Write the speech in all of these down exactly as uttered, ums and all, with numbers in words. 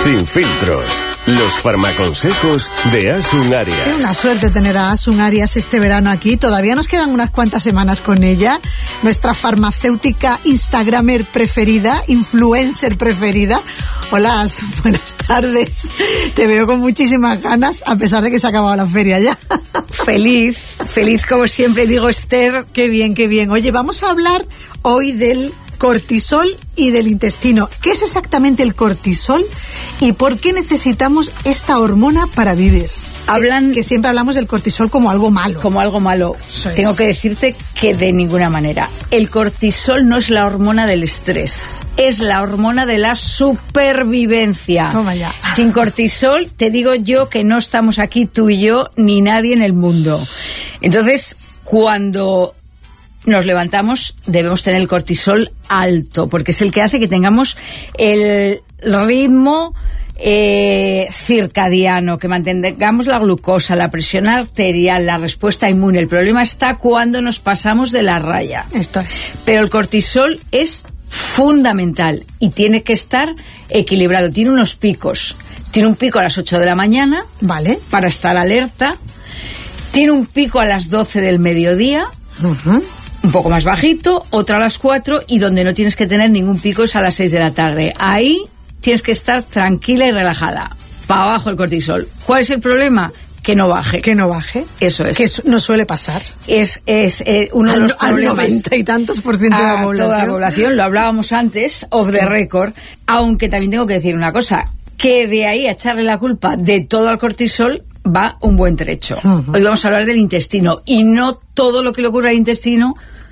Sin filtros. Los farmaconsejos de Asun Arias. Sí, una suerte tener a Asun Arias este verano aquí. Todavía nos quedan unas cuantas semanas con ella. Nuestra farmacéutica instagramer preferida, influencer preferida. Hola, Asun, buenas tardes. Te veo con muchísimas ganas, a pesar de que se ha acabado la feria ya. Feliz, feliz como siempre, digo Esther. Qué bien, qué bien. Oye, vamos a hablar hoy del cortisol y del intestino. ¿Qué es exactamente el cortisol y por qué necesitamos esta hormona para vivir? Hablan que, que siempre hablamos del cortisol como algo malo. Como algo malo. Eso es. Tengo que decirte que de ninguna manera. El cortisol no es la hormona del estrés, es la hormona de la supervivencia. Toma ya. Sin cortisol, te digo yo que no estamos aquí tú y yo, ni nadie en el mundo. Entonces, cuando nos levantamos, debemos tener el cortisol alto, porque es el que hace que tengamos el ritmo eh, circadiano, que mantengamos la glucosa, la presión arterial, la respuesta inmune. El problema está cuando nos pasamos de la raya. Esto es. Pero el cortisol es fundamental y tiene que estar equilibrado. Tiene unos picos. Tiene un pico a las ocho de la mañana, vale, para estar alerta. Tiene un pico a las doce del mediodía. Uh-huh. Un poco más bajito, otro a las cuatro, y donde no tienes que tener ningún pico es a las seis de la tarde. Ahí tienes que estar tranquila y relajada. Para abajo el cortisol. ¿Cuál es el problema? Que no baje. Que no baje. Eso es. Que eso no suele pasar. Es, es eh, uno de los al, problemas. Al noventa y tantos por ciento de la a población. Toda la población, lo hablábamos antes, off the record, aunque también tengo que decir una cosa, que de ahí a echarle la culpa de todo al cortisol va un buen trecho. Uh-huh. Hoy vamos a hablar del intestino, y no todo lo que le ocurre al intestino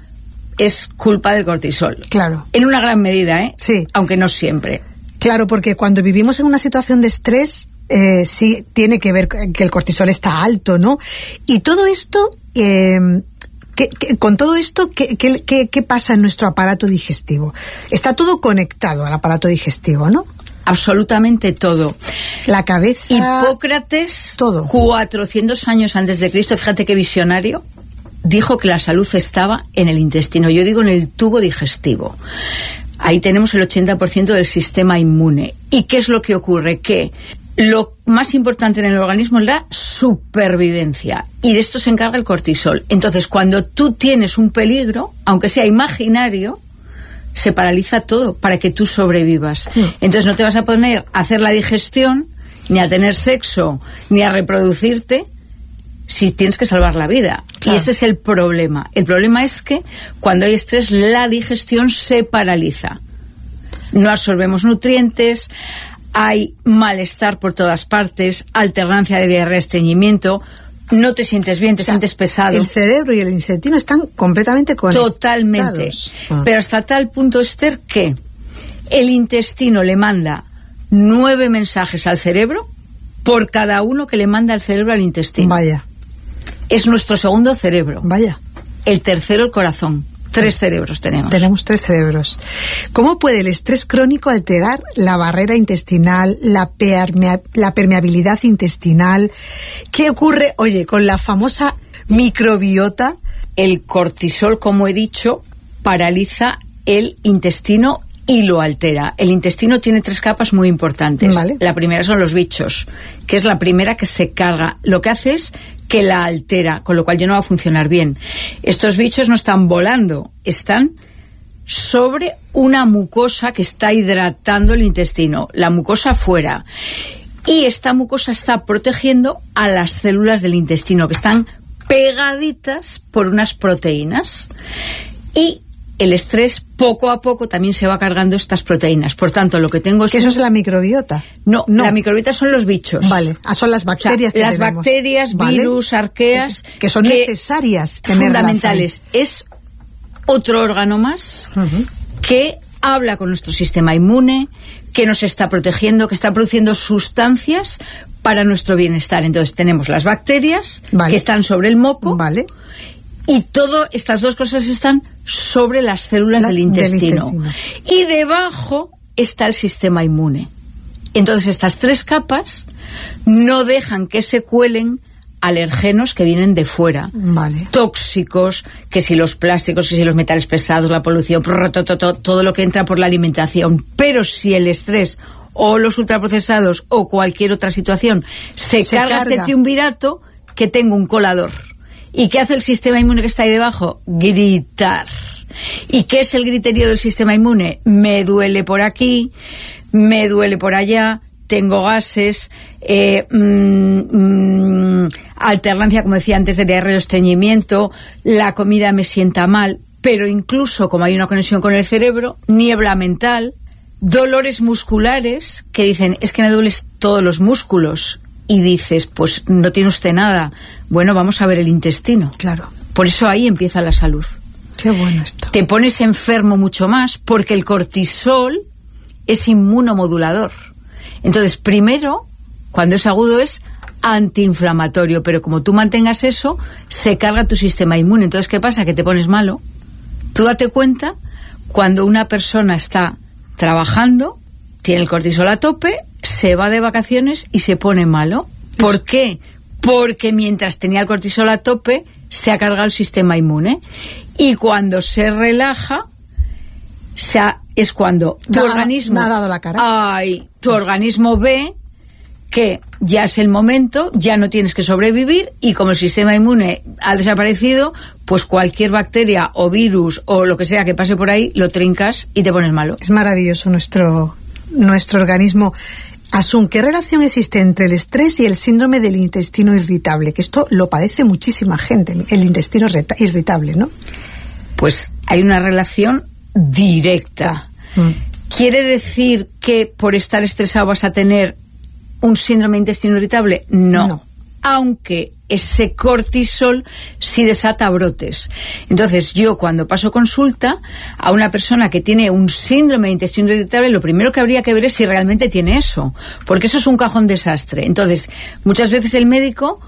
es culpa del cortisol. Claro. En una gran medida, ¿eh? Sí. Aunque no siempre. Claro, porque cuando vivimos en una situación de estrés, eh, sí tiene que ver que el cortisol está alto, ¿no? Y todo esto, eh, ¿qué, qué, con todo esto, ¿qué, qué, qué, ¿qué pasa en nuestro aparato digestivo? Está todo conectado al aparato digestivo, ¿no? Absolutamente todo. La cabeza... Hipócrates, todo. cuatrocientos años antes de Cristo, fíjate qué visionario, dijo que la salud estaba en el intestino. Yo digo en el tubo digestivo. Ahí tenemos el ochenta por ciento del sistema inmune. ¿Y qué es lo que ocurre? Que lo más importante en el organismo es la supervivencia. Y de esto se encarga el cortisol. Entonces, cuando tú tienes un peligro, aunque sea imaginario, se paraliza todo para que tú sobrevivas. Mm. Entonces no te vas a poner a hacer la digestión, ni a tener sexo, ni a reproducirte, si tienes que salvar la vida. Claro. Y ese es el problema. El problema es que cuando hay estrés, la digestión se paraliza. No absorbemos nutrientes, hay malestar por todas partes, alternancia de diarrea, estreñimiento, no te sientes bien, te o sea, sientes pesado. El cerebro y el intestino están completamente conectados. Totalmente. Ah. Pero hasta tal punto, Esther, que el intestino le manda nueve mensajes al cerebro por cada uno que le manda el cerebro al intestino. Vaya. Es nuestro segundo cerebro. Vaya. El tercero, el corazón. Tres cerebros tenemos. Tenemos tres cerebros. ¿Cómo puede el estrés crónico alterar la barrera intestinal, la, permea- la permeabilidad intestinal? ¿Qué ocurre, oye, con la famosa microbiota? El cortisol, como he dicho, paraliza el intestino y lo altera. El intestino tiene tres capas muy importantes. Vale. La primera son los bichos, que es la primera que se carga. Lo que hace es que la altera, con lo cual ya no va a funcionar bien. Estos bichos no están volando, están sobre una mucosa que está hidratando el intestino, la mucosa fuera. Y esta mucosa está protegiendo a las células del intestino, que están pegaditas por unas proteínas. Y el estrés poco a poco también se va cargando estas proteínas. Por tanto, lo que tengo es... ¿Que eso es la microbiota? No, no, la microbiota son los bichos. Vale, ah, son las bacterias, o sea, que las tenemos. bacterias, ¿Vale? virus, arqueas... Que, que son que necesarias tenerlas fundamentales. Ahí. Es otro órgano más uh-huh. que habla con nuestro sistema inmune, que nos está protegiendo, que está produciendo sustancias para nuestro bienestar. Entonces tenemos las bacterias, vale, que están sobre el moco, vale, y todas estas dos cosas están sobre las células La, del, intestino. del intestino. Y debajo está el sistema inmune. Entonces estas tres capas no dejan que se cuelen alergenos que vienen de fuera, vale, tóxicos, que si los plásticos, que si los metales pesados, la polución, todo lo que entra por la alimentación. Pero si el estrés o los ultraprocesados o cualquier otra situación, se, se carga, carga este triunvirato, que tengo un colador. ¿Y qué hace el sistema inmune que está ahí debajo? Gritar. ¿Y qué es el griterío del sistema inmune? Me duele por aquí, me duele por allá, tengo gases, eh, mmm, mmm, alternancia, como decía antes, de diarrea o estreñimiento, la comida me sienta mal, pero incluso, como hay una conexión con el cerebro, niebla mental, dolores musculares, que dicen, es que me duelen todos los músculos, y dices, pues no tiene usted nada. Bueno, vamos a ver el intestino. Claro. Por eso ahí empieza la salud. Qué bueno esto. Te pones enfermo mucho más, porque el cortisol es inmunomodulador. Entonces, primero, cuando es agudo, es antiinflamatorio, pero como tú mantengas eso, se carga tu sistema inmune. Entonces, ¿qué pasa? Que te pones malo. Tú date cuenta, cuando una persona está trabajando, tiene el cortisol a tope, se va de vacaciones y se pone malo. ¿Por qué? Porque mientras tenía el cortisol a tope, se ha cargado el sistema inmune. Y cuando se relaja, se ha, es cuando tu nada, organismo... Me ha dado la cara. Ay, tu organismo ve que ya es el momento, ya no tienes que sobrevivir, y como el sistema inmune ha desaparecido, pues cualquier bacteria o virus o lo que sea que pase por ahí, lo trincas y te pones malo. Es maravilloso nuestro, nuestro organismo. Asun, ¿qué relación existe entre el estrés y el síndrome del intestino irritable? Que esto lo padece muchísima gente, el intestino irritable, ¿no? Pues hay una relación directa. Mm. ¿Quiere decir que por estar estresado vas a tener un síndrome de intestino irritable? No. no. Aunque ese cortisol sí desata brotes. Entonces, yo cuando paso consulta a una persona que tiene un síndrome de intestino irritable, lo primero que habría que ver es si realmente tiene eso, porque eso es un cajón desastre. Entonces, muchas veces el médico,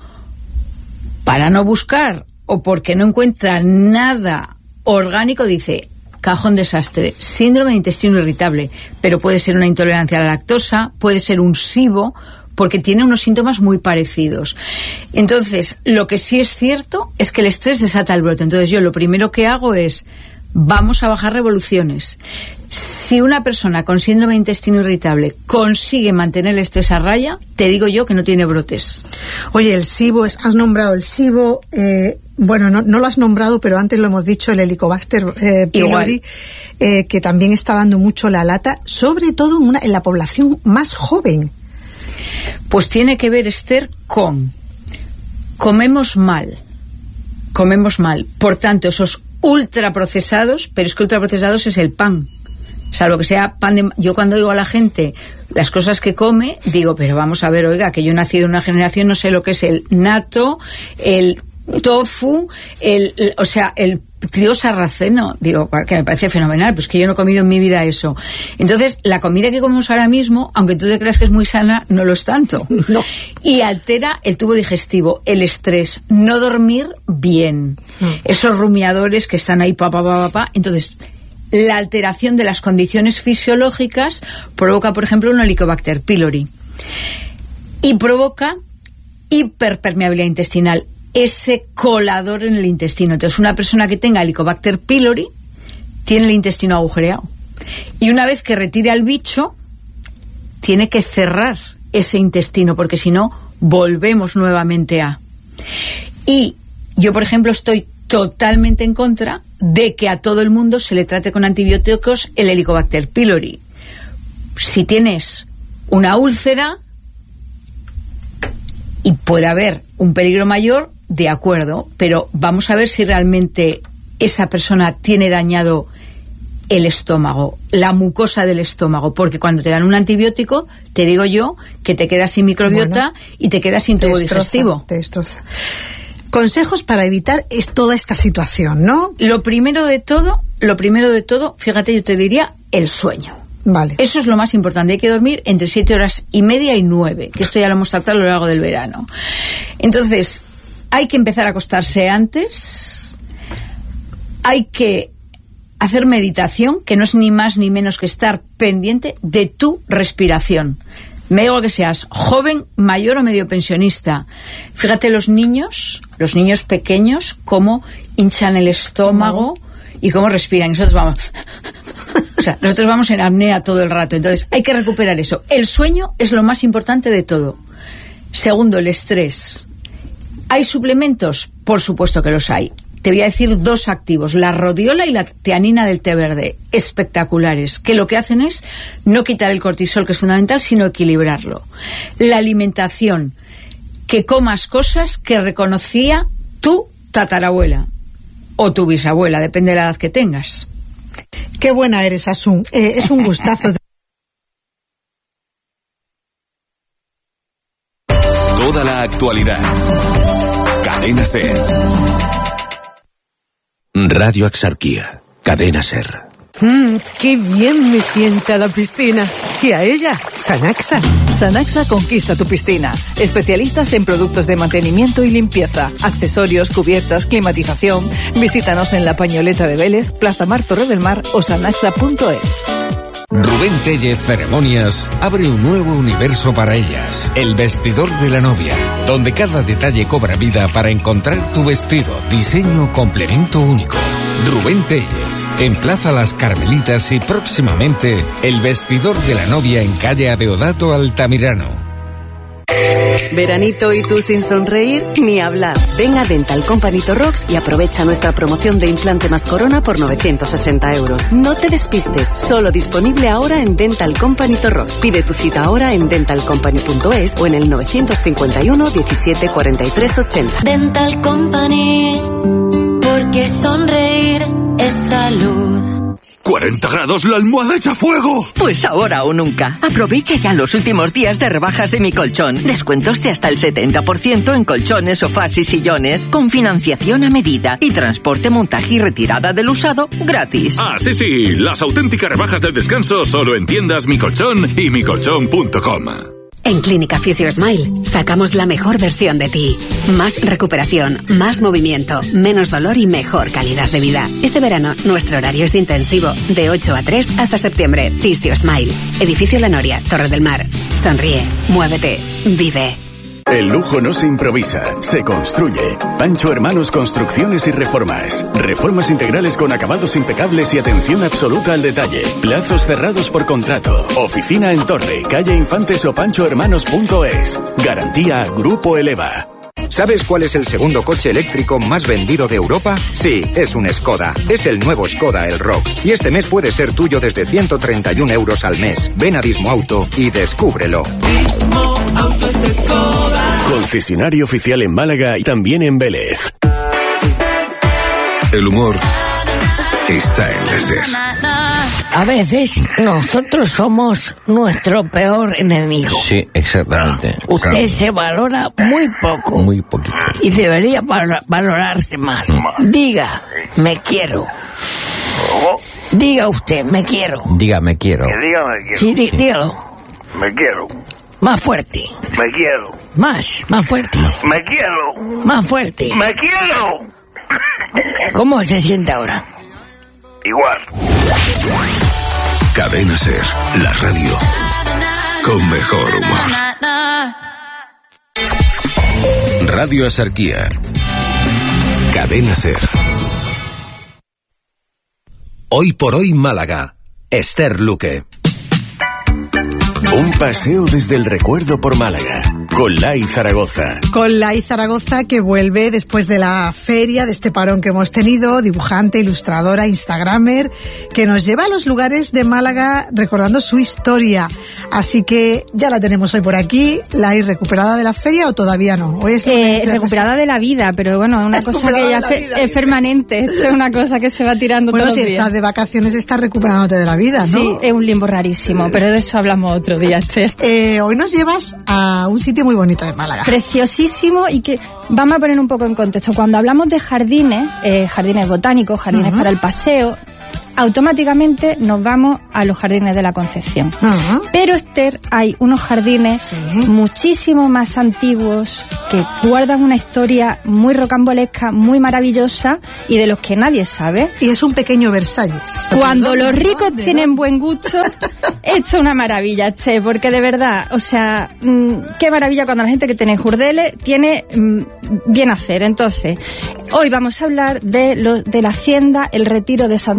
para no buscar o porque no encuentra nada orgánico, dice: cajón desastre, síndrome de intestino irritable, pero puede ser una intolerancia a la lactosa, puede ser un SIBO, porque tiene unos síntomas muy parecidos. Entonces, lo que sí es cierto es que el estrés desata el brote. Entonces, yo lo primero que hago es, vamos a bajar revoluciones. Si una persona con síndrome de intestino irritable consigue mantener el estrés a raya, te digo yo que no tiene brotes. Oye, el SIBO, es, has nombrado el SIBO, eh, bueno, no, no lo has nombrado, pero antes lo hemos dicho, el Helicobacter eh, pylori, eh, que también está dando mucho la lata, sobre todo en, una, en la población más joven. Pues tiene que ver, Esther, con comemos mal, comemos mal, por tanto, esos ultraprocesados, pero es que ultraprocesados es el pan, salvo que sea pan de... Yo cuando oigo a la gente las cosas que come, digo, pero vamos a ver, oiga, que yo he nacido en una generación, no sé lo que es el natto, el tofu, el, el o sea, el trío sarraceno, digo, que me parece fenomenal, pues que yo no he comido en mi vida eso. Entonces, la comida que comemos ahora mismo, aunque tú te creas que es muy sana, no lo es tanto. No. Y altera el tubo digestivo, el estrés, no dormir bien, mm. esos rumiadores que están ahí, pa, pa, pa, pa, pa. Entonces, la alteración de las condiciones fisiológicas provoca, por ejemplo, un Helicobacter pylori. Y provoca hiperpermeabilidad intestinal, ese colador en el intestino. Entonces, una persona que tenga Helicobacter pylori tiene el intestino agujereado. Y una vez que retire al bicho, tiene que cerrar ese intestino, porque si no, volvemos nuevamente a... Y yo, por ejemplo, estoy totalmente en contra de que a todo el mundo se le trate con antibióticos el Helicobacter pylori. Si tienes una úlcera y puede haber un peligro mayor, de acuerdo, pero vamos a ver si realmente esa persona tiene dañado el estómago, la mucosa del estómago, porque cuando te dan un antibiótico, te digo yo que te quedas sin microbiota, bueno, y te quedas sin tubo digestivo. Te destroza. Consejos para evitar es toda esta situación, ¿no? Lo primero de todo, lo primero de todo, fíjate, yo te diría el sueño. Vale. Eso es lo más importante. Hay que dormir entre siete horas y media y nueve, que esto ya lo hemos tratado a lo largo del verano. Entonces, hay que empezar a acostarse antes, hay que hacer meditación, que no es ni más ni menos que estar pendiente de tu respiración. Me digo que seas joven, mayor o medio pensionista. Fíjate los niños, los niños pequeños, cómo hinchan el estómago y cómo respiran. Nosotros vamos... O sea, sea, nosotros vamos en apnea todo el rato, entonces hay que recuperar eso. El sueño es lo más importante de todo. Segundo, el estrés. ¿Hay suplementos? Por supuesto que los hay. Te voy a decir dos activos, la rodiola y la teanina del té verde, espectaculares, que lo que hacen es no quitar el cortisol, que es fundamental, sino equilibrarlo. La alimentación, que comas cosas que reconocía tu tatarabuela o tu bisabuela, depende de la edad que tengas. Qué buena eres, Asun. Eh, es un gustazo. Toda la actualidad. Cadena SER. Radio Axarquía. Cadena SER. Mmm, qué bien me sienta la piscina. Y a ella, Sanaxa. Sanaxa conquista tu piscina. Especialistas en productos de mantenimiento y limpieza, accesorios, cubiertas, climatización. Visítanos en La Pañoleta de Vélez, Plaza Mar, Torre del Mar o sanaxa punto es. Rubén Tellez Ceremonias abre un nuevo universo para ellas, el vestidor de la novia, donde cada detalle cobra vida para encontrar tu vestido, diseño, complemento único. Rubén Tellez, en Plaza Las Carmelitas y próximamente el vestidor de la novia en calle Adeodato Altamirano. Veranito y tú sin sonreír, ni hablar. Ven a Dental Company Torrox y aprovecha nuestra promoción de implante más corona por novecientos sesenta euros. No te despistes, solo disponible ahora en Dental Company Torrox. Pide tu cita ahora en dental company punto es o en el novecientos cincuenta y uno diecisiete cuarenta y tres ochenta. Dental Company, porque sonreír es salud. ¡cuarenta grados, la almohada echa fuego! Pues ahora o nunca. Aprovecha ya los últimos días de rebajas de Mi Colchón. Descuentos de hasta el setenta por ciento en colchones, sofás y sillones, con financiación a medida y transporte, montaje y retirada del usado gratis. Ah, sí, sí, las auténticas rebajas del descanso solo en tiendas Mi Colchón y mi colchón punto com. En Clínica PhysioSmile sacamos la mejor versión de ti. Más recuperación, más movimiento, menos dolor y mejor calidad de vida. Este verano nuestro horario es intensivo, de ocho a tres hasta septiembre. PhysioSmile, Edificio La Noria, Torre del Mar. Sonríe, muévete, vive. El lujo no se improvisa, se construye. Pancho Hermanos Construcciones y Reformas. Reformas integrales con acabados impecables y atención absoluta al detalle. Plazos cerrados por contrato. Oficina en Torre, calle Infantes o pancho hermanos punto es. Garantía Grupo Eleva. ¿Sabes cuál es el segundo coche eléctrico más vendido de Europa? Sí, es un Skoda. Es el nuevo Skoda Elroq. Y este mes puede ser tuyo desde ciento treinta y un euros al mes. Ven a Dismo Auto y descúbrelo. Dismo Auto es Skoda. Concesionario oficial en Málaga y también en Vélez. El humor está en la SER. A veces nosotros somos nuestro peor enemigo. Sí, exactamente. Usted claro. se valora muy poco. Muy poquito. Y debería valorarse más. Diga, me quiero. Diga usted, me quiero. Diga, me quiero. Que diga, me quiero. Sí, dí, dígalo. Me quiero. Más fuerte. Me quiero. Más, más fuerte. Me quiero. Más fuerte. Me quiero. ¿Cómo se siente ahora? Igual. Cadena SER, la radio con mejor humor. Radio Axarquía. Cadena SER. Hoy por hoy Málaga. Esther Luque. Un paseo desde el recuerdo por Málaga, con Lai Zaragoza. Con Lai Zaragoza, que vuelve después de la feria, de este parón que hemos tenido, dibujante, ilustradora, instagramer, que nos lleva a los lugares de Málaga recordando su historia. Así que ya la tenemos hoy por aquí. Lai, ¿recuperada de la feria o todavía no? Hoy es eh, recuperada de la vida, pero bueno, es una cosa que ya fe- es permanente. Es una cosa que se va tirando bueno, todos si los días. Estás de vacaciones, estás recuperándote de la vida, ¿no? Sí, es un limbo rarísimo, pero de eso hablamos otro día, Esther. Eh, hoy nos llevas a un sitio muy bonito de Málaga. Preciosísimo, y que vamos a poner un poco en contexto. Cuando hablamos de jardines, eh, jardines botánicos, jardines uh-huh. para el paseo, automáticamente nos vamos a los jardines de la Concepción. Uh-huh. Pero, Esther, hay unos jardines sí. muchísimo más antiguos que guardan una historia muy rocambolesca, muy maravillosa y de los que nadie sabe. Y es un pequeño Versalles. Cuando los ricos tienen buen gusto, esto es una maravilla, Esther, porque de verdad, o sea, mmm, qué maravilla cuando la gente que tiene jurdeles tiene mmm, bien hacer. Entonces, hoy vamos a hablar de, lo, de la hacienda El Retiro de Santo Tomás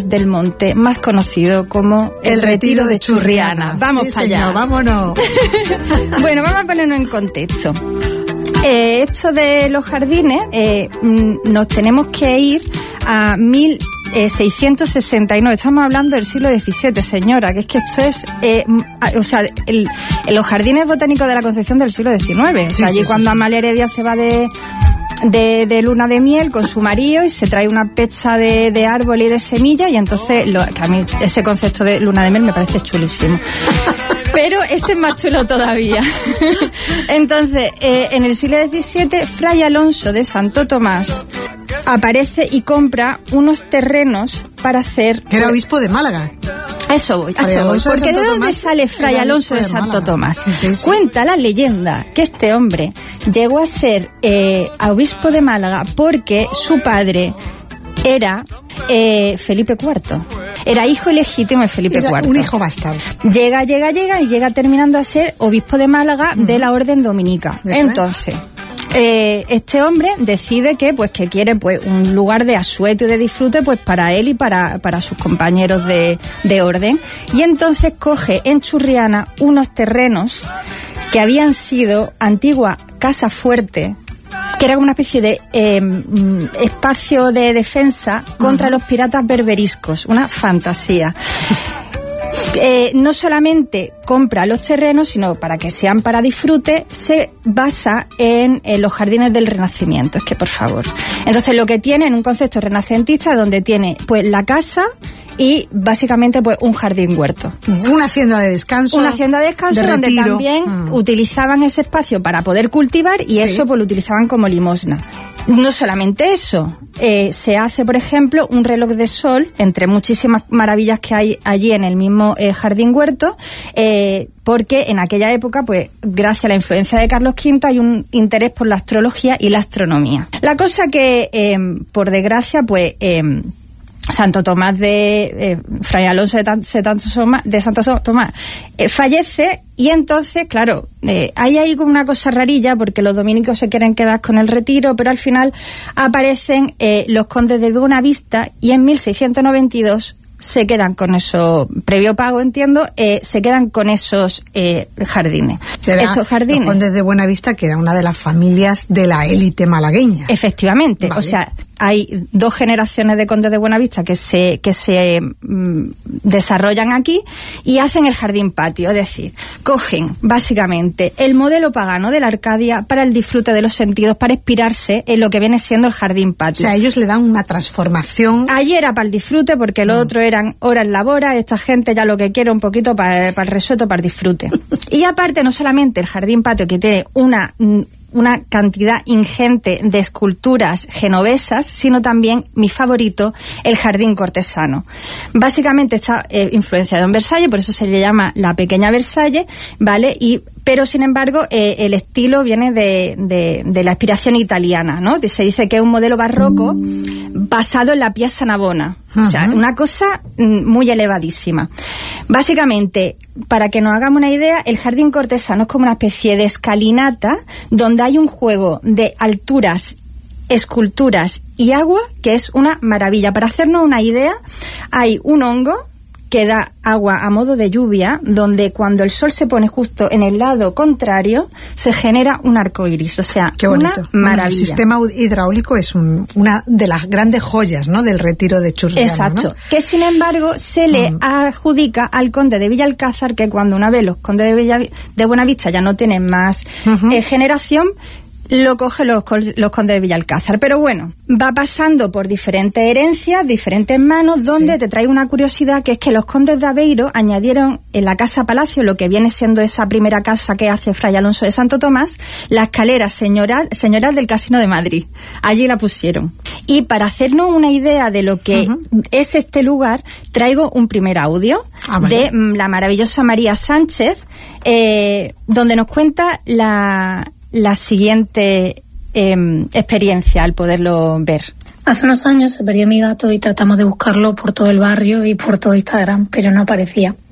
Tomás del Monte, más conocido como el, el Retiro de Churriana. Vamos sí, para señor, allá. Vámonos. Bueno, vamos a ponernos en contexto. Eh, esto de los jardines, eh, nos tenemos que ir a mil seiscientos sesenta y nueve. Estamos hablando del siglo diecisiete, señora, que es que esto es, eh, o sea, el, los jardines botánicos de la Concepción del siglo diecinueve. Sí, o sea, allí sí, cuando sí, Amalia Heredia se va de, de, de luna de miel con su marido y se trae una pecha de, de árbol y de semilla, y entonces, lo, que a mí ese concepto de luna de miel me parece chulísimo. Pero este es más chulo todavía. Entonces, eh, en el siglo diecisiete, Fray Alonso de Santo Tomás aparece y compra unos terrenos para hacer... Era obispo de Málaga. Eso voy, a eso voy. Porque ¿de dónde sale Fray Alonso de Santo Tomás? Sí, sí. Cuenta la leyenda que este hombre llegó a ser eh, obispo de Málaga porque su padre era eh, Felipe cuarto. Era hijo ilegítimo de Felipe Era cuarto. Un hijo bastardo. Llega, llega, llega y llega terminando a ser obispo de Málaga uh-huh. de la Orden Dominica. Entonces, eh, este hombre decide que, pues, que quiere, pues, un lugar de asueto y de disfrute, pues, para él y para, para sus compañeros de, de orden. Y entonces coge en Churriana unos terrenos que habían sido antigua casa fuerte, que era como una especie de eh, espacio de defensa contra uh-huh. los piratas berberiscos, una fantasía. Eh, no solamente compra los terrenos, sino para que sean para disfrute, se basa en, en los jardines del Renacimiento. Es que, por favor. Entonces, lo que tiene en un concepto renacentista, donde tiene, pues, la casa y básicamente, pues, un jardín huerto. Una hacienda de descanso. Una hacienda de descanso de donde retiro. también mm. utilizaban ese espacio para poder cultivar y sí. eso pues lo utilizaban como limosna. No solamente eso, eh, se hace, por ejemplo, un reloj de sol, entre muchísimas maravillas que hay allí en el mismo eh, jardín huerto, eh, porque en aquella época, pues, gracias a la influencia de Carlos quinto, hay un interés por la astrología y la astronomía. La cosa que, eh, por desgracia, pues... Eh, Santo Tomás de eh, Fray Alonso de, tan, de, Tomás, de Santo Tomás eh, fallece, y entonces, claro, eh, hay ahí como una cosa rarilla, porque los dominicos se quieren quedar con el retiro, pero al final aparecen eh, los condes de Buenavista, y en mil seiscientos noventa y dos se quedan con eso, previo pago, entiendo, eh, se quedan con esos eh, jardines. Era Esos jardines. Los condes de Buenavista, que era una de las familias de la élite malagueña. Efectivamente, vale. O sea, hay dos generaciones de condes de Buenavista que se que se mm, desarrollan aquí y hacen el jardín patio, es decir, cogen básicamente el modelo pagano de la Arcadia para el disfrute de los sentidos, para inspirarse en lo que viene siendo el jardín patio. O sea, ellos le dan una transformación. Allí era para el disfrute, porque lo mm. otro eran horas labora, esta gente ya lo que quiere un poquito para, para el resuelto, para el disfrute. Y aparte, no solamente el jardín patio, que tiene una... una cantidad ingente de esculturas genovesas, sino también, mi favorito, el jardín cortesano. Básicamente está eh, influenciado en Versalles, por eso se le llama la pequeña Versalles, ¿vale? Y pero sin embargo eh, el estilo viene de, de, de la inspiración italiana, ¿no? Se dice que es un modelo barroco basado en la Piazza Navona. Uh-huh. O sea, una cosa muy elevadísima. Básicamente, para que nos hagamos una idea, el jardín cortesano es como una especie de escalinata donde hay un juego de alturas, esculturas y agua que es una maravilla. Para hacernos una idea, hay un hongo que da agua a modo de lluvia, donde cuando el sol se pone justo en el lado contrario, se genera un arco iris. O sea, qué bonito. Una maravilla. Bueno, el sistema hidráulico es un, una de las grandes joyas, ¿no?, del retiro de Churriana. Exacto. ¿No? Que sin embargo se le mm. adjudica al conde de Villalcázar, que cuando una vez los condes de, Villa, de Buenavista ya no tienen más uh-huh. eh, generación, lo coge los, los condes de Villalcázar. Pero bueno, va pasando por diferentes herencias, diferentes manos, donde sí. te trae una curiosidad, que es que los condes de Aveiro añadieron en la casa palacio, lo que viene siendo esa primera casa que hace Fray Alonso de Santo Tomás, la escalera señoral, señoral del Casino de Madrid. Allí la pusieron. Y para hacernos una idea de lo que uh-huh. es este lugar, traigo un primer audio ah, vale. de mm, la maravillosa María Sánchez, eh, donde nos cuenta la... la siguiente eh, experiencia al poderlo ver. Hace unos años se perdió mi gato y tratamos de buscarlo por todo el barrio y por todo Instagram, pero no aparecía.